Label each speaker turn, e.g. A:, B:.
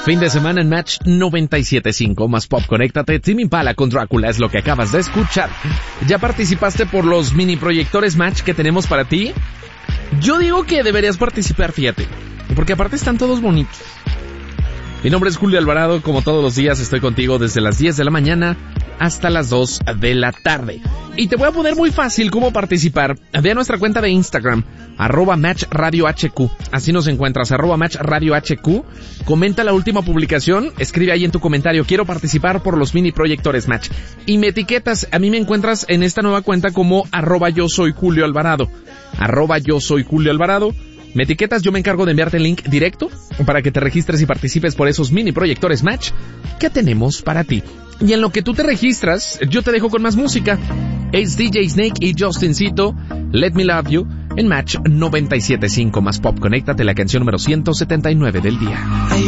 A: Fin de semana en Match 97.5 más Pop. Conéctate. Tame Impala con Drácula es lo que acabas de escuchar. ¿Ya participaste por los mini proyectores Match que tenemos para ti? Yo digo que deberías participar, fíjate, porque aparte están todos bonitos. Mi nombre es Julio Alvarado, como todos los días estoy contigo desde las 10 de la mañana hasta las 2 de la tarde. Y te voy a poner muy fácil cómo participar. Ve a nuestra cuenta de Instagram, @MatchRadioHQ. Así nos encuentras, @MatchRadioHQ. Comenta la última publicación, escribe ahí en tu comentario, quiero participar por los mini proyectores Match. Y me etiquetas, a mí me encuentras en esta nueva cuenta como @YoSoyJulioAlvarado. @YoSoyJulioAlvarado. Me etiquetas, yo me encargo de enviarte el link directo para que te registres y participes por esos mini proyectores Match que tenemos para ti. Y en lo que tú te registras, yo te dejo con más música. Es DJ Snake y Justincito, Let Me Love You, en Match 97.5 más Pop. Conéctate, la canción número 179 del día.